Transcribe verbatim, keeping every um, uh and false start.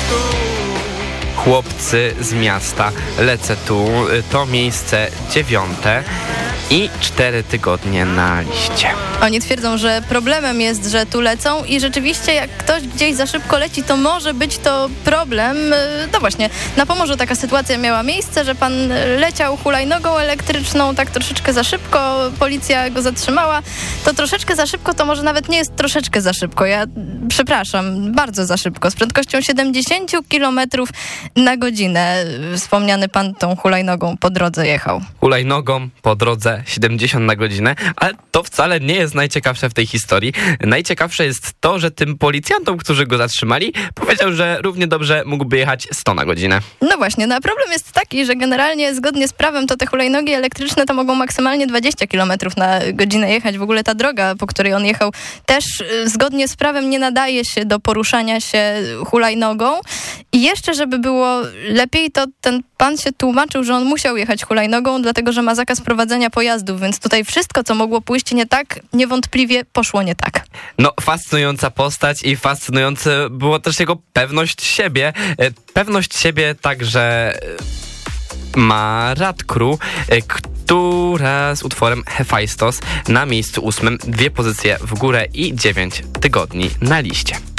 Chłopcy z miasta, lecę tu, to miejsce dziewiąte i cztery tygodnie na liście. Oni twierdzą, że problemem jest, że tu lecą i rzeczywiście jak ktoś gdzieś za szybko leci, to może być to problem. No właśnie, na Pomorzu taka sytuacja miała miejsce, że pan leciał hulajnogą elektryczną tak troszeczkę za szybko, policja go zatrzymała. To troszeczkę za szybko, to może nawet nie jest troszeczkę za szybko. Ja przepraszam, bardzo za szybko. Z prędkością siedemdziesiąt kilometrów na godzinę. Wspomniany pan tą hulajnogą po drodze jechał. Hulajnogą po drodze siedemdziesiąt na godzinę, ale to wcale nie jest najciekawsze w tej historii. Najciekawsze jest to, że tym policjantom, którzy go zatrzymali, powiedział, że równie dobrze mógłby jechać sto na godzinę. No właśnie, no a problem jest taki, że generalnie zgodnie z prawem to te hulajnogi elektryczne to mogą maksymalnie dwadzieścia kilometrów na godzinę jechać. W ogóle ta droga, po której on jechał, też y, zgodnie z prawem nie nadaje się do poruszania się hulajnogą. I jeszcze, żeby było lepiej, to ten pan się tłumaczył, że on musiał jechać hulajnogą, dlatego że ma zakaz prowadzenia pojazdów, więc tutaj wszystko, co mogło pójść nie tak, niewątpliwie poszło nie tak. No, fascynująca postać i fascynujące było też jego pewność siebie. Pewność siebie także ma Radcrew, która z utworem Hephaistos na miejscu ósmym, dwie pozycje w górę i dziewięć tygodni na liście.